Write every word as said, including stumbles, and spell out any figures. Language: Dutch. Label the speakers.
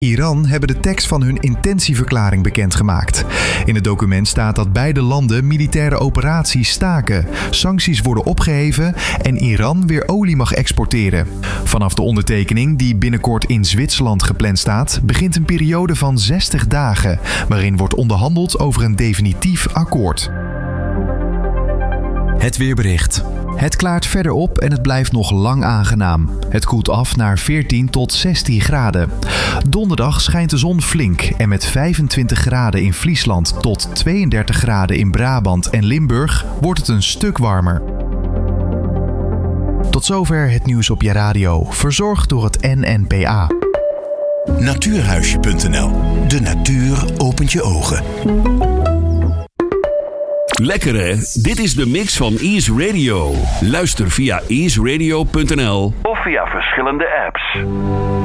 Speaker 1: Iran hebben de tekst van hun intentieverklaring bekendgemaakt. In het document staat dat beide landen militaire operaties staken, sancties worden opgeheven en Iran weer olie mag exporteren. Vanaf de ondertekening, die binnenkort in Zwitserland gepland staat, begint een periode van zestig dagen, waarin wordt onderhandeld over een definitief akkoord. Het weerbericht. Het klaart verder op en het blijft nog lang aangenaam. Het koelt af naar veertien tot zestien graden. Donderdag schijnt de zon flink en met vijfentwintig graden in Friesland tot tweeëndertig graden in Brabant en Limburg wordt het een stuk warmer. Tot zover het nieuws op je radio, verzorgd door het N N P A.
Speaker 2: Natuurhuisje punt n l. De natuur opent je ogen.
Speaker 3: Lekker hè? Dit is de mix van Ease Radio. Luister via ease radio punt n l of via verschillende apps.